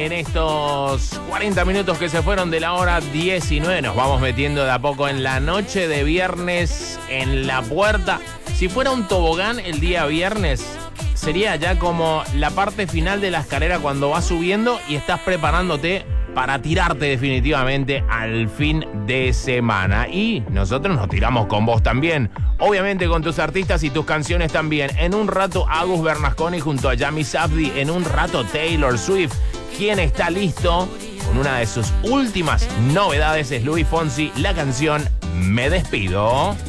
en estos 40 minutos que se fueron de la hora 19. Nos vamos metiendo de a poco en la noche de viernes en la puerta. Si fuera un tobogán el día viernes, sería ya como la parte final de la escalera cuando vas subiendo y estás preparándote para tirarte definitivamente al fin de semana. Y nosotros nos tiramos con vos también. Obviamente con tus artistas y tus canciones también. En un rato Agus Bernasconi junto a Yami Sabdi. En un rato Taylor Swift. ¿Quién está listo? Con una de sus últimas novedades es Luis Fonsi. La canción Me Despido.